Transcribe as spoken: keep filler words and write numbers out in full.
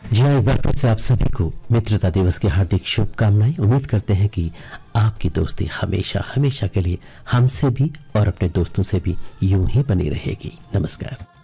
जी हाँ, एक बार फिर से आप सभी को मित्रता दिवस की हार्दिक शुभकामनाएं। उम्मीद करते हैं कि आपकी दोस्ती हमेशा हमेशा के लिए हमसे भी और अपने दोस्तों से भी यूं ही बनी रहेगी। नमस्कार।